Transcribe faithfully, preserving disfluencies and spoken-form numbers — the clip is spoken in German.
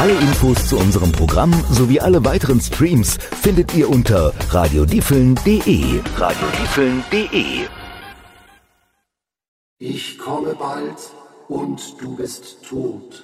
Alle Infos zu unserem Programm sowie alle weiteren Streams findet ihr unter radiodiefeln punkt de. radiodiefeln punkt de. Ich komme bald und du bist tot.